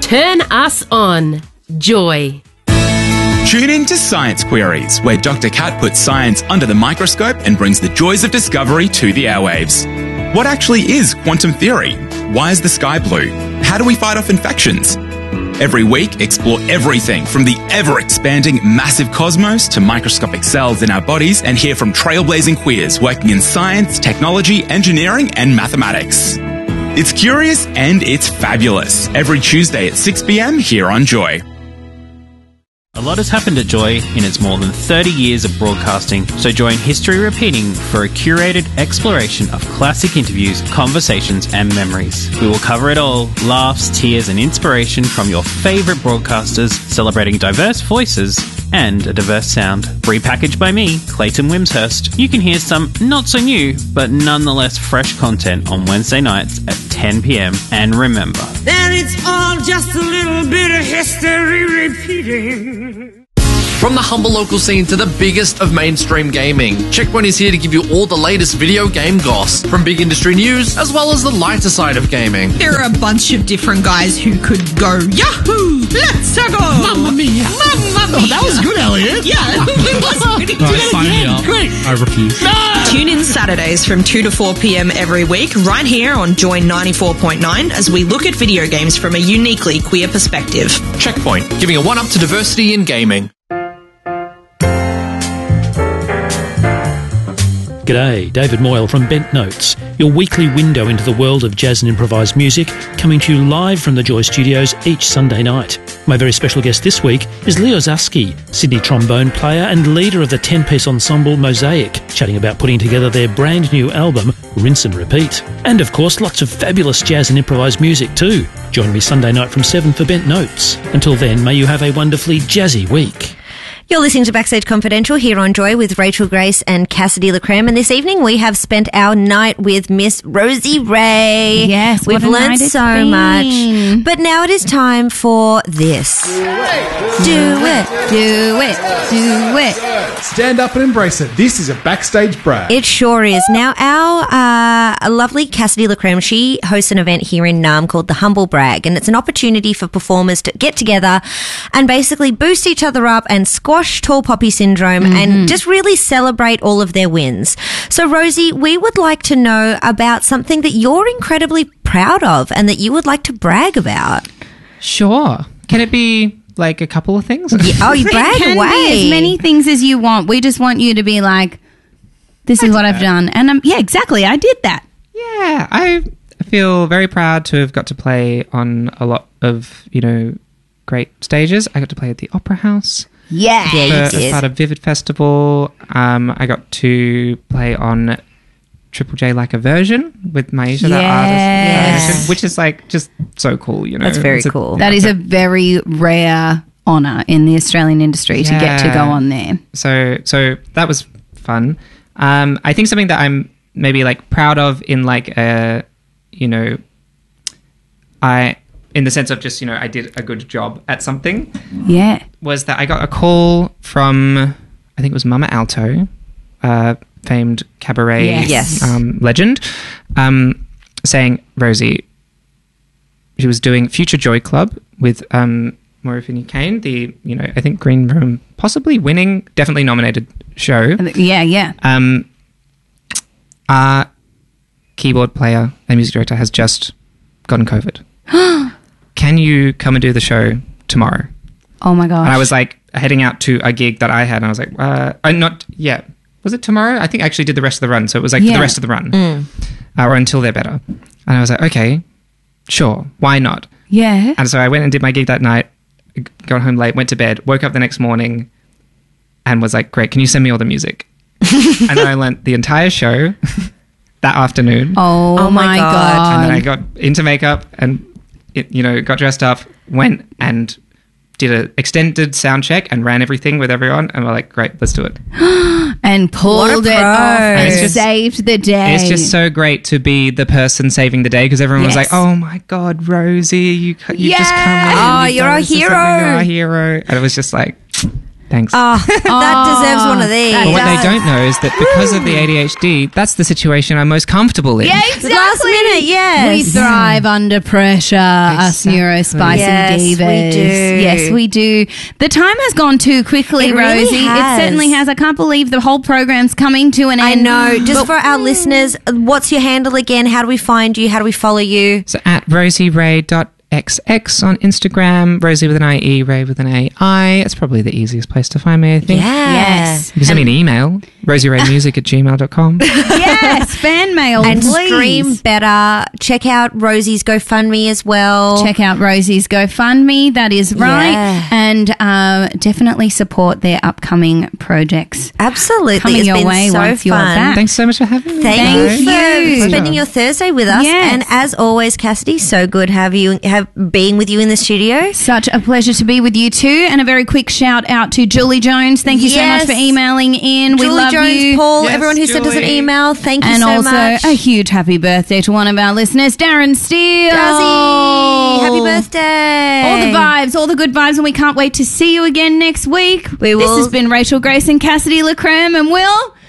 Turn us on. Joy. Tune in to Science Queries, where Dr. Kat puts science under the microscope and brings the joys of discovery to the airwaves. What actually is quantum theory? Why is the sky blue? How do we fight off infections? Every week, explore everything from the ever-expanding massive cosmos to microscopic cells in our bodies and hear from trailblazing queers working in science, technology, engineering, and mathematics. It's curious and it's fabulous. Every Tuesday at 6 p.m. here on Joy. A lot has happened at Joy in its more than 30 years of broadcasting, so join History Repeating for a curated exploration of classic interviews, conversations and memories. We will cover it all, laughs, tears and inspiration from your favourite broadcasters, celebrating diverse voices and a diverse sound. Repackaged by me, Clayton Wimshurst, you can hear some not so new, but nonetheless fresh content on Wednesday nights at 10 p.m. And remember, then it's all just a little bit of history repeating. From the humble local scene to the biggest of mainstream gaming, Checkpoint is here to give you all the latest video game goss, from big industry news as well as the lighter side of gaming. There are a bunch of different guys who could go, Yahoo! Let's go! Mamma mia! Mamma mia! Oh, that was good, Elliot. Yeah, it was pretty good. Sign me up. Great. I refuse. No! Tune in Saturdays from 2 to 4 p.m. every week, right here on Joy 94.9, as we look at video games from a uniquely queer perspective. Checkpoint, giving a one-up to diversity in gaming. G'day, David Moyle from Bent Notes, your weekly window into the world of jazz and improvised music, coming to you live from the Joy Studios each Sunday night. My very special guest this week is Leo Zaski, Sydney trombone player and leader of the 10-piece ensemble Mosaic, chatting about putting together their brand new album, Rinse and Repeat. And of course, lots of fabulous jazz and improvised music too. Join me Sunday night from 7 for Bent Notes. Until then, may you have a wonderfully jazzy week. You're listening to Backstage Confidential here on Joy with Rachel Grace and Cassidy LaCreme. And this evening we have spent our night with Miss Rosie Ray. Yes, we've learned so much. But now it is time for this. Do it. Stand up and embrace it. This is a backstage brag. It sure is. Now, our lovely Cassidy LaCreme, she hosts an event here in Naarm called the Humble Brag, and it's an opportunity for performers to get together and basically boost each other up and squash tall poppy syndrome and just really celebrate all of their wins. So, Rosie, we would like to know about something that you're incredibly proud of and that you would like to brag about. Sure. Can it be like a couple of things? Yeah. Oh, you brag it can away. Be as many things as you want. We just want you to be like, this is what I've done. And yeah, exactly. I did that. Yeah. I feel very proud to have got to play on a lot of, great stages. I got to play at the Opera House. Yeah, you did. As part of Vivid Festival. I got to play on Triple J Like a Version with Maisha, the artist, which is like just so cool, That's very cool. That is a very rare honour in the Australian industry to get to go on there. So that was fun. I think something that I'm maybe like proud of in like in the sense of just, I did a good job at something. Yeah. Was that I got a call from, I think it was Mama Alto, famed cabaret legend, saying, Rosie, she was doing Future Joy Club with Maura Finney-Kane, the, I think Green Room, possibly winning, definitely nominated show. Yeah. Our keyboard player and music director has just gotten COVID. Can you come and do the show tomorrow? Oh my gosh. And I was like heading out to a gig that I had and I was like, was it tomorrow? I think I actually did the rest of the run. So it was like for the rest of the run or until they're better. And I was like, okay, sure. Why not? Yeah. And so I went and did my gig that night, got home late, went to bed, woke up the next morning and was like, great, can you send me all the music? And then I learnt the entire show that afternoon. Oh my God. And then I got into makeup and got dressed up, went and did an extended sound check and ran everything with everyone. And we're like, great, let's do it. And pulled it off and saved the day. It's just so great to be the person saving the day because everyone was like, oh my God, Rosie, you just come in. Oh, you're our hero. You're our hero. And it was just like, Thanks. Oh, that deserves one of these. But what they don't know is that because of the ADHD, that's the situation I'm most comfortable in. Yeah, exactly. Last minute, yes. We thrive under pressure, us neurospicing divas. We do. Yes, we do. The time has gone too quickly, It really Rosie. has. It certainly has. I can't believe the whole program's coming to an I end. know. Just for our listeners, what's your handle again? How do we find you? How do we follow you? So at rosieray.xx on Instagram, Rosie with an IE, Ray with an AI. It's probably the easiest place to find me, I think. Yes. You can send me an email, rosieraymusic@gmail.com. Yes, fan mail, And please. stream better. Check out Rosie's GoFundMe as well. Check out Rosie's GoFundMe. That is right. Yeah. And definitely support their upcoming projects. Absolutely. Coming It's your been way so once you're fun. back. Thanks so much for having me. Thank you you. for spending your Thursday with us. Yes. And as always, Cassidy, so good being with you in the studio. Such a pleasure to be with you too. And a very quick shout out to Julie Jones. Thank you so much Yes. for emailing in. We Julie love Jones, you. Paul, everyone who sent us an email, thank you And so also much. a huge happy birthday to one of our listeners, Darren Steele. Dazzy, happy birthday. All the vibes, all the good vibes, and we can't wait to see you again next week. We will. This has been Rachel Grace and Cassidy LaCreme, and we'll